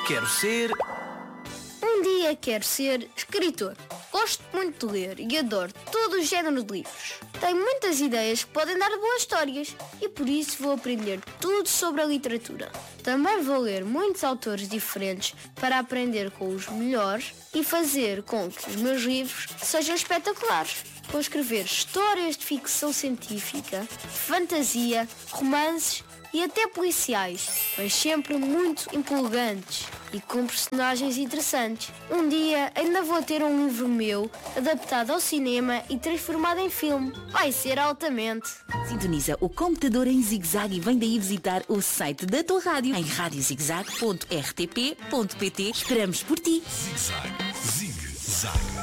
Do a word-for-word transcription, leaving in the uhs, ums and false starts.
quero ser... Um dia quero ser escritor. Gosto muito de ler e adoro todo o género de livros. Tenho muitas ideias que podem dar boas histórias e por isso vou aprender tudo sobre a literatura. Também vou ler muitos autores diferentes para aprender com os melhores e fazer com que os meus livros sejam espetaculares. Vou escrever histórias de ficção científica, fantasia, romances e até policiais, mas sempre muito empolgantes e com personagens interessantes. Um dia ainda vou ter um livro meu adaptado ao cinema e transformado em filme. Vai ser altamente. Sintoniza o computador em Zig-Zag e vem daí visitar o site da tua rádio em rádio zigzag ponto r t p ponto p t. Esperamos por ti. Zig-Zag, Zig-Zag.